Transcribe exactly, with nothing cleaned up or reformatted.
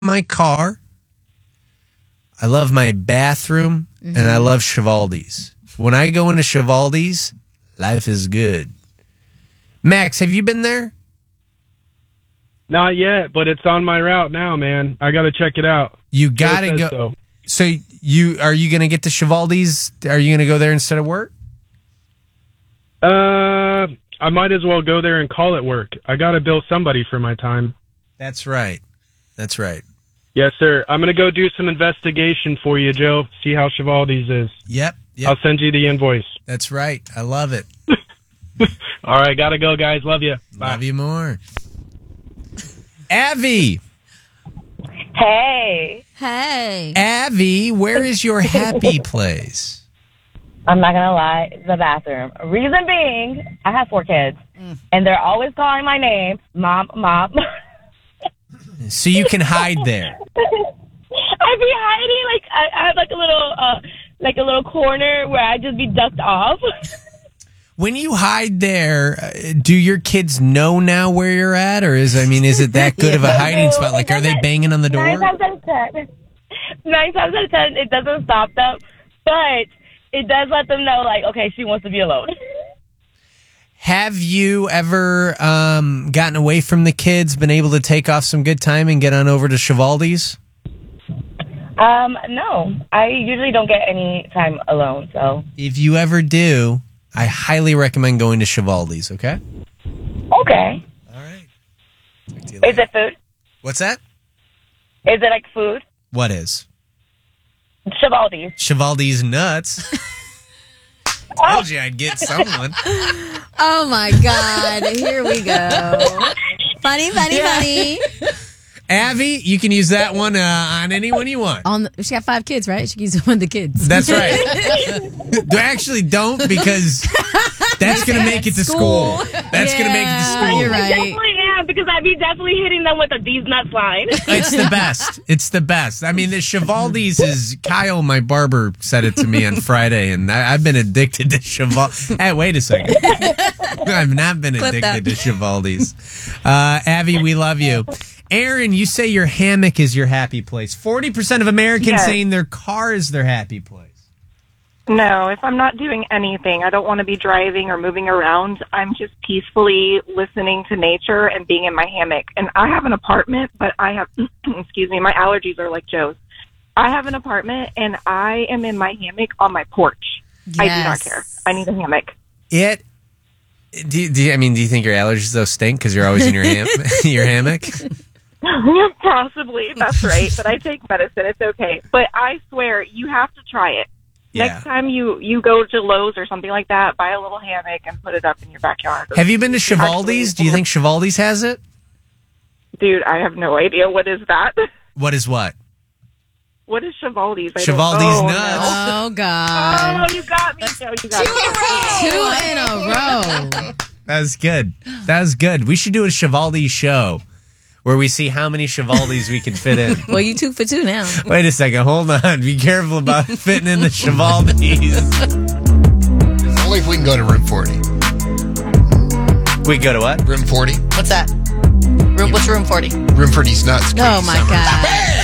my car. I love my bathroom, mm-hmm. and I love Chivaldi's. When I go into Chivaldi's, life is good. Max, have you been there? Not yet, but it's on my route now, man. I got to check it out. You got to go. So. so you are you going to get to Chivaldi's? Are you going to go there instead of work? Uh, I might as well go there and call it work. I got to bill somebody for my time. That's right. That's right. Yes, sir. I'm going to go do some investigation for you, Joe. See how Chivaldi's is. Yep, yep. I'll send you the invoice. That's right. I love it. All right. Got to go, guys. Love you. Bye. Love you more. Avi. Hey. Hey. Avi, where is your happy place? I'm not going to lie. The bathroom. Reason being, I have four kids, mm. and they're always calling my name, Mom, Mom. So you can hide there. I'd be hiding, like, I, I have, like, a little, uh, like, a little corner where I just be ducked off. When you hide there, uh, do your kids know now where you're at, or is I mean, is it that good of a hiding spot? Like, are they banging on the door? Nine times out of ten, nine times out of ten, it doesn't stop them, but it does let them know, like, okay, she wants to be alone. Have you ever um, gotten away from the kids, been able to take off some good time and get on over to Chivaldi's? Um, no, I usually don't get any time alone. So if you ever do, I highly recommend going to Chivaldi's. Okay. Okay. All right. Is it food? What's that? Is it like food? What is? Chivaldi's. Chivaldi's nuts. I told you I'd get someone. Oh my God! Here we go. Funny, funny, yeah. funny. Avi, you can use that one uh, on anyone you want. On the, she got five kids, right? She can use one of the kids. That's right. Actually, don't, because that's going to make it to school. school. That's yeah, going to make it to school. You're right. I definitely am, because I'd be definitely hitting them with a these nuts line. It's the best. It's the best. I mean, the Chivaldi's is, Kyle, my barber, said it to me on Friday, and I, I've been addicted to Chivaldi's. Hey, wait a second. I've not been Clip addicted that. to Chivaldi's. Uh, Avi, we love you. Aaron, you say your hammock is your happy place. forty percent of Americans yes. saying their car is their happy place. No, if I'm not doing anything, I don't want to be driving or moving around. I'm just peacefully listening to nature and being in my hammock. And I have an apartment, but I have, excuse me, my allergies are like Joe's. I have an apartment, and I am in my hammock on my porch. Yes. I do not care. I need a hammock. It, do, you- do you, I mean, do you think your allergies, though, stink because you're always in your, ham- your hammock? Possibly, that's right. But I take medicine. It's okay. But I swear, you have to try it. Yeah. Next time you, you go to Lowe's or something like that, buy a little hammock and put it up in your backyard. Have you been to Chivaldi's? Do you think Chivaldi's has it? Dude, I have no idea. What is that? What is what? What is Chivaldi's? I don't- Chivaldi's oh, nuts. Oh God! Oh, you got me, Joe. You got me. Two in a row. That was good. That was good. We should do a Chivaldi show where we see how many Chivaldi's we can fit in. Well, you two for two now. Wait a second. Hold on. Be careful about fitting in the Chivaldi's. Only if we can go to room forty. We go to what? Room forty. What's that? Room, what's room forty? Room forty's nuts. Oh, my Summer. God.